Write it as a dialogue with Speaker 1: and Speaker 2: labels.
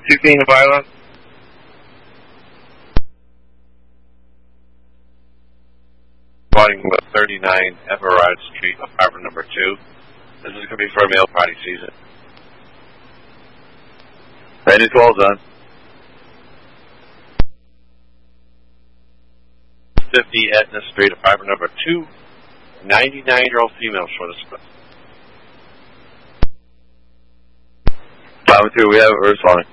Speaker 1: 16 Havilah.
Speaker 2: Calling 39 Everard Street, apartment number 2. This is going to be for a male party season.
Speaker 1: Any calls on?
Speaker 2: 50 Etna Street, apartment number 2. 99-year-old female short of split.
Speaker 1: Apartment 2, we have it. We're responding.